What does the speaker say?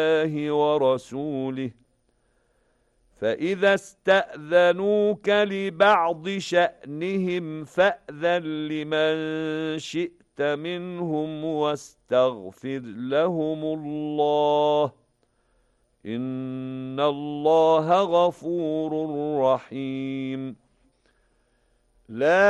الله ورسوله فإذا استأذنوك لبعض شأنهم فأذن لمن شئت منهم واستغفر لهم الله إن الله غفور رحيم لا